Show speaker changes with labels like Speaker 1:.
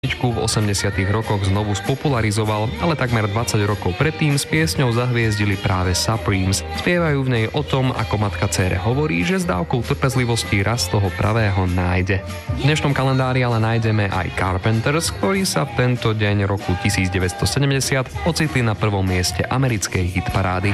Speaker 1: v 80. rokoch znovu spopularizoval, ale takmer 20 rokov predtým s piesňou zahviezdili práve Supremes. Spievajú v nej o tom, ako matka dcére hovorí, že s dávkou trpezlivosti raz toho pravého nájde. V dnešnom kalendári ale nájdeme aj Carpenters, ktorí sa v tento deň roku 1970 ocitli na prvom mieste americkej hitparády.